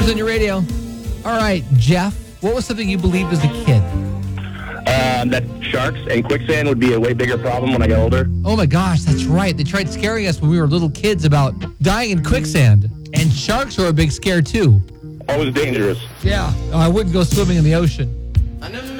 News on your radio. All right, Jeff, what was something you believed as a kid? That sharks and quicksand would be a way bigger problem when I get older. Oh my gosh, that's right. They tried scaring us when we were little kids about dying in quicksand. And sharks are a big scare too. Always dangerous. Yeah, I wouldn't go swimming in the ocean.